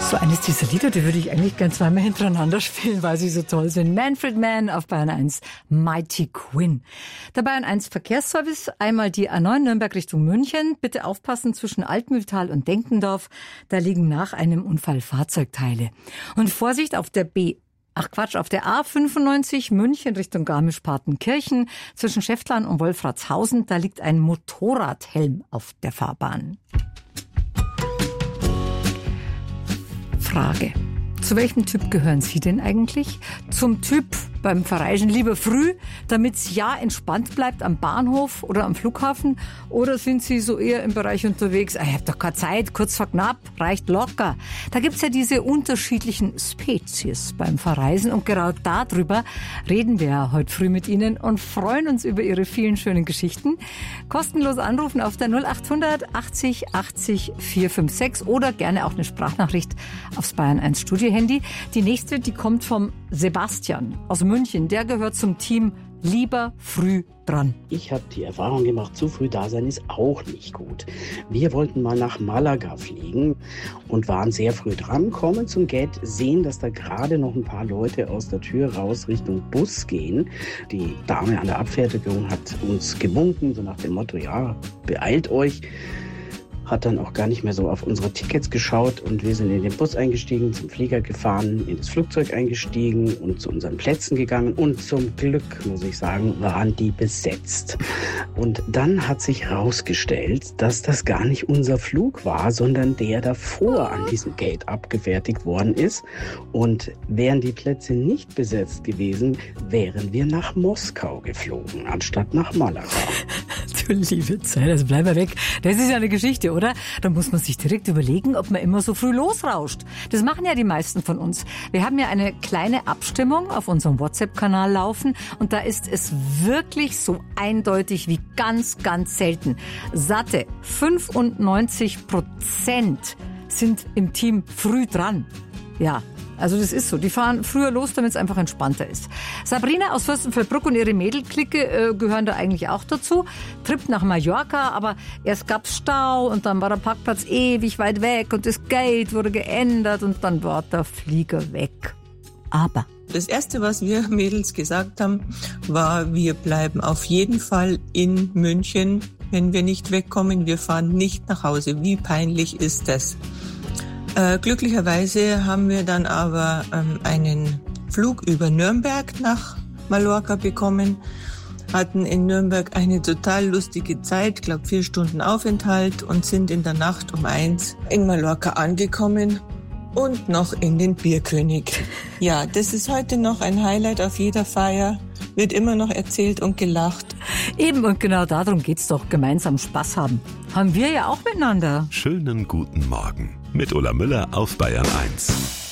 So eines dieser Lieder, die würde ich eigentlich gern zweimal hintereinander spielen, weil sie so toll sind. Manfred Mann auf Bayern 1, Mighty Quinn. Der Bayern 1 Verkehrsservice, einmal die A9 Nürnberg Richtung München. Bitte aufpassen zwischen Altmühltal und Denkendorf. Da liegen nach einem Unfall Fahrzeugteile. Und Vorsicht auf der auf der A95 München Richtung Garmisch-Partenkirchen zwischen Schäftlarn und Wolfratshausen. Da liegt ein Motorradhelm auf der Fahrbahn. Frage. Zu welchem Typ gehören Sie denn eigentlich? Zum Typ beim Verreisen lieber früh, damit es ja entspannt bleibt am Bahnhof oder am Flughafen? Oder sind Sie so eher im Bereich unterwegs? Ich habe doch keine Zeit, kurz vor knapp, reicht locker. Da gibt's ja diese unterschiedlichen Spezies beim Verreisen und genau darüber reden wir ja heute früh mit Ihnen und freuen uns über Ihre vielen schönen Geschichten. Kostenlos anrufen auf der 0800 80 80 456 oder gerne auch eine Sprachnachricht aufs Bayern 1 Studio-Handy. Die nächste, die kommt vom Sebastian aus München. Der gehört zum Team lieber früh dran. Ich habe die Erfahrung gemacht, zu früh da sein ist auch nicht gut. Wir wollten mal nach Malaga fliegen und waren sehr früh dran, kommen zum Gate, sehen, dass da gerade noch ein paar Leute aus der Tür raus Richtung Bus gehen. Die Dame an der Abfertigung hat uns gewunken, so nach dem Motto, ja, beeilt euch. Hat dann auch gar nicht mehr so auf unsere Tickets geschaut und wir sind in den Bus eingestiegen, zum Flieger gefahren, ins Flugzeug eingestiegen und zu unseren Plätzen gegangen und zum Glück, muss ich sagen, waren die besetzt. Und dann hat sich herausgestellt, dass das gar nicht unser Flug war, sondern der davor an diesem Gate abgefertigt worden ist. Und wären die Plätze nicht besetzt gewesen, wären wir nach Moskau geflogen, anstatt nach Malaga. Du liebe Zeit, also bleib mal weg. Das ist ja eine Geschichte, oder? Da muss man sich direkt überlegen, ob man immer so früh losrauscht. Das machen ja die meisten von uns. Wir haben ja eine kleine Abstimmung auf unserem WhatsApp-Kanal laufen und da ist es wirklich so eindeutig wie ganz, ganz selten. Satte 95% sind im Team früh dran. Ja. Also das ist so. Die fahren früher los, damit es einfach entspannter ist. Sabrina aus Fürstenfeldbruck und ihre Mädelklicke gehören da eigentlich auch dazu. Trip nach Mallorca, aber erst gab's Stau und dann war der Parkplatz ewig weit weg und das Gate wurde geändert und dann war der Flieger weg. Aber das Erste, was wir Mädels gesagt haben, war, wir bleiben auf jeden Fall in München, wenn wir nicht wegkommen. Wir fahren nicht nach Hause. Wie peinlich ist das? Glücklicherweise haben wir dann aber einen Flug über Nürnberg nach Mallorca bekommen, hatten in Nürnberg eine total lustige Zeit, glaube 4 Stunden Aufenthalt und sind in der Nacht um 1 in Mallorca angekommen und noch in den Bierkönig. Ja, das ist heute noch ein Highlight auf jeder Feier, wird immer noch erzählt und gelacht. Eben, und genau darum geht's doch, gemeinsam Spaß haben. Haben wir ja auch miteinander. Schönen guten Morgen mit Ulla Müller auf Bayern 1.